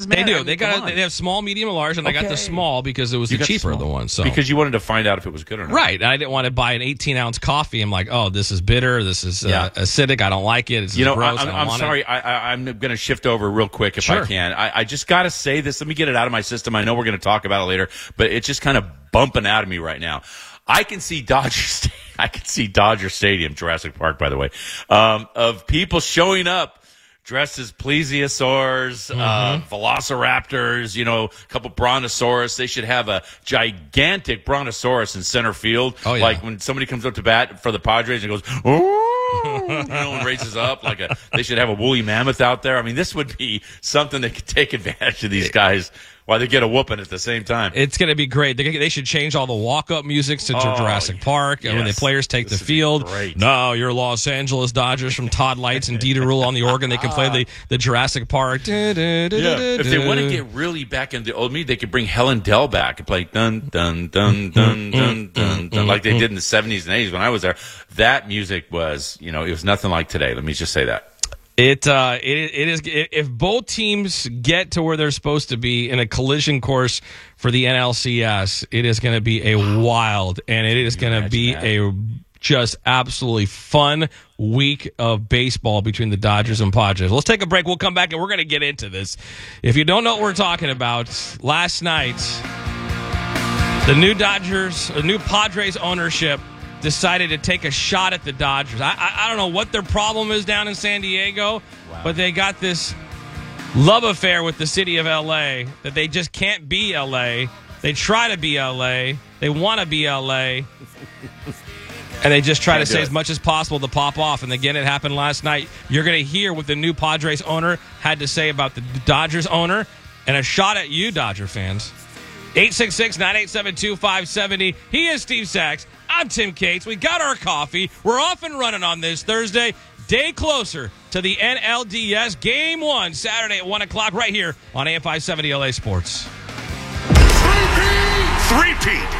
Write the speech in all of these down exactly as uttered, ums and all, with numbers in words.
man. They do. I mean, they got. A, they have small, medium, and large, and okay. I got the small because it was you the cheaper of the one. So because you wanted to find out if it was good or not. Right. I didn't want to buy an eighteen ounce coffee. I'm like, oh, this is bitter. This is uh, yeah. acidic. I don't like it. It's you know, gross. I'm, I I'm sorry. I, I, I'm going to shift over real quick if sure. I can. I, I just got to say this. Let me get it out of my system. I know we're going to talk about it later, but it's just kind of bumping out of me right now. I can see Dodger. I can see Dodger Stadium, Jurassic Park, by the way, um, of people showing up dressed as plesiosaurs, mm-hmm. uh, velociraptors, you know, a couple brontosaurus. They should have a gigantic brontosaurus in center field. Oh, yeah. Like when somebody comes up to bat for the Padres and goes, oh, you know, and raises up like a, they should have a woolly mammoth out there. I mean, this would be something that could take advantage of these guys while they get a whooping at the same time. It's going to be great. They, they should change all the walk-up musics to oh, Jurassic Park. Yes. When the players take this the field. Great. No, you're Los Angeles Dodgers from Todd Lights and Dieter Rule on the organ. They can play the, the Jurassic Park. Da, da, da, yeah. da, If they want to get really back into the old me, they could bring Helen Dell back and play dun, dun, dun, dun, dun, dun, dun, like they did in the seventies and eighties when I was there. That music was, you know, it was nothing like today. Let me just say that. It uh it it is if both teams get to where they're supposed to be in a collision course for the N L C S, it is going to be a wild and it is going to be that? a just absolutely fun week of baseball between the Dodgers and Padres. Let's take a break. We'll come back and we're going to get into this. If you don't know what we're talking about, last night the new Dodgers, the new Padres ownership decided to take a shot at the Dodgers. I, I, I don't know what their problem is down in San Diego, wow. but they got this love affair with the city of L A that they just can't be L A. They try to be L A. They want to be L A. And they just try can't to say it. as much as possible to pop off. And again, it happened last night. You're going to hear what the new Padres owner had to say about the Dodgers owner and a shot at you, Dodger fans. eight six six, nine eight seven, two five seven zero. He is Steve Sachs. I'm Tim Cates. We got our coffee. We're off and running on this Thursday. Day closer to the N L D S Game one, Saturday at one o'clock right here on A M five seventy L A Sports. Three-peat.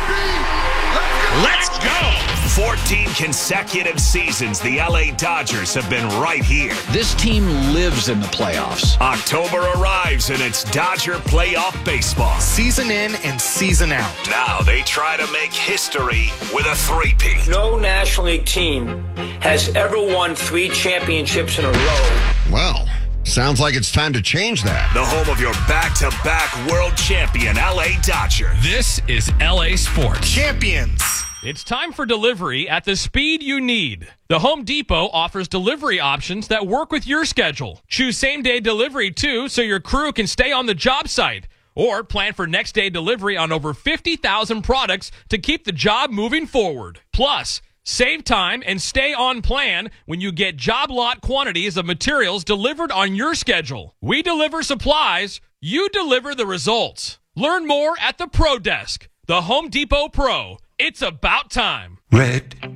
Let's go. fourteen consecutive seasons the L A Dodgers have been right here. This team lives in the playoffs. October arrives and it's Dodger playoff baseball. Season in and season out. Now they try to make history with a three-peat. No National League team has ever won three championships in a row. Well, sounds like it's time to change that. The home of your back-to-back world champion L A Dodgers. This is L A Sports. Champions. It's time for delivery at the speed you need. The Home Depot offers delivery options that work with your schedule. Choose same-day delivery, too, so your crew can stay on the job site. Or plan for next-day delivery on over fifty thousand products to keep the job moving forward. Plus, save time and stay on plan when you get job lot quantities of materials delivered on your schedule. We deliver supplies, you deliver the results. Learn more at the Pro Desk, the Home Depot Pro. It's about time. Red